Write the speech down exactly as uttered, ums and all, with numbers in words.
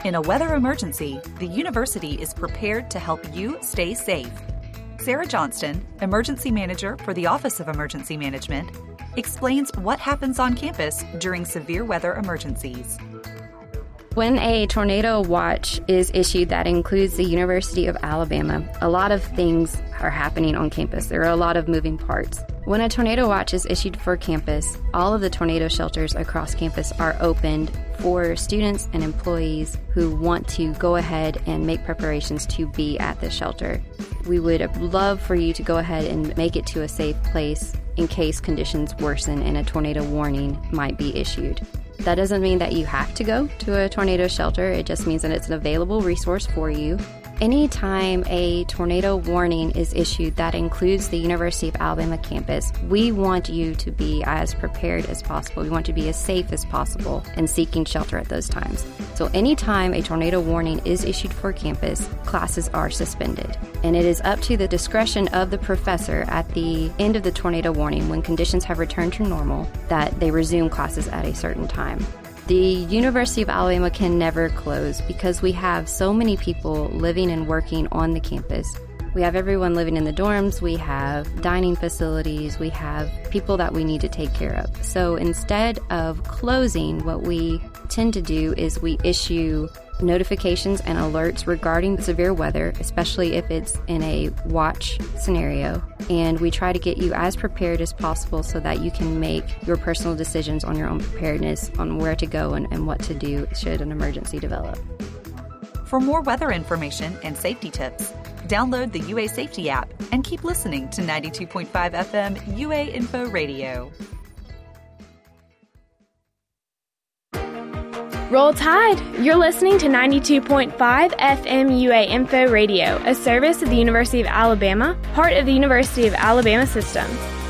In a weather emergency, the university is prepared to help you stay safe. Sarah Johnston, Emergency Manager for the Office of Emergency Management, explains what happens on campus during severe weather emergencies. When a tornado watch is issued that includes the University of Alabama, a lot of things are happening on campus. There are a lot of moving parts. When a tornado watch is issued for campus, all of the tornado shelters across campus are opened for students and employees who want to go ahead and make preparations to be at the shelter. We would love for you to go ahead and make it to a safe place in case conditions worsen and a tornado warning might be issued. That doesn't mean that you have to go to a tornado shelter. It just means that it's an available resource for you. Anytime a tornado warning is issued that includes the University of Alabama campus, we want you to be as prepared as possible. We want you to be as safe as possible in seeking shelter at those times. So anytime a tornado warning is issued for campus, classes are suspended. And it is up to the discretion of the professor at the end of the tornado warning, when conditions have returned to normal, that they resume classes at a certain time. The University of Alabama can never close because we have so many people living and working on the campus. We have everyone living in the dorms, we have dining facilities, we have people that we need to take care of. So instead of closing, what we tend to do is we issue notifications and alerts regarding severe weather, especially if it's in a watch scenario. And we try to get you as prepared as possible so that you can make your personal decisions on your own preparedness, on where to go and, and what to do should an emergency develop. For more weather information and safety tips, download the U A Safety app and keep listening to ninety-two point five F M U A Info Radio. Roll Tide! You're listening to ninety-two point five F M U A Info Radio, a service of the University of Alabama, part of the University of Alabama system.